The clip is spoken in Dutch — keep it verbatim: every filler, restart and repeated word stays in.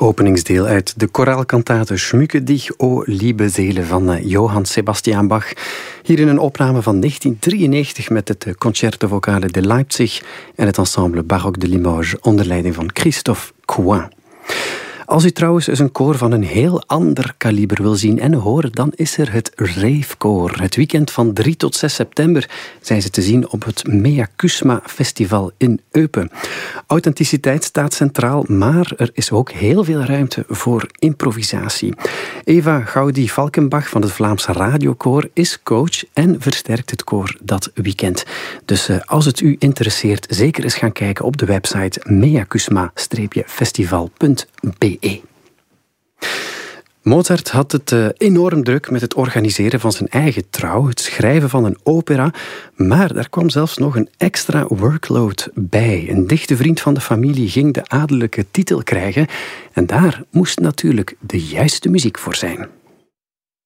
openingsdeel uit de choraalkantate Schmücke dich, o liebe Seele van Johann Sebastian Bach. Hier in een opname van negentien drieënnegentig met het Concerto Vocale de Leipzig en het ensemble Baroque de Limoges onder leiding van Christophe Couin. Als u trouwens eens een koor van een heel ander kaliber wil zien en horen, dan is er het Reefkoor. Het weekend van drie tot zes september zijn ze te zien op het Mea Kusma Festival in Eupen. Authenticiteit staat centraal, maar er is ook heel veel ruimte voor improvisatie. Eva Gaudi-Valkenbach van het Vlaams Radiokoor is coach en versterkt het koor dat weekend. Dus uh, als het u interesseert, zeker eens gaan kijken op de website mea kusma festival punt b e. Mozart had het uh, enorm druk met het organiseren van zijn eigen trouw, het schrijven van een opera, maar daar kwam zelfs nog een extra workload bij. Een dichte vriend van de familie ging de adellijke titel krijgen en daar moest natuurlijk de juiste muziek voor zijn.